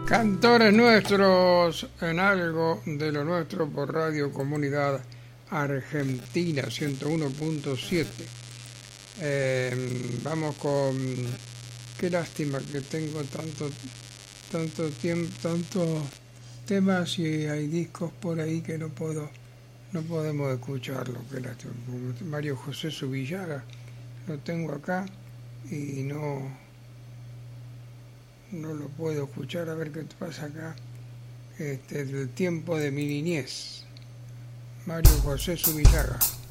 Cantores nuestros en algo de lo nuestro por Radio Comunidad Argentina 101.7. Vamos con... Qué lástima que tengo tanto tiempo, tantos temas y hay discos por ahí que no podemos escucharlo. Qué lástima. Mario José Subillaga lo tengo acá y no lo puedo escuchar. A ver qué pasa acá. El tiempo de mi niñez. Mario José Subillaga.